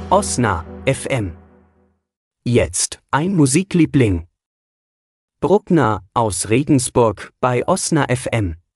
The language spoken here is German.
Osna FM. Jetzt ein Musikliebling. Bruckner aus Regensburg bei Osna FM.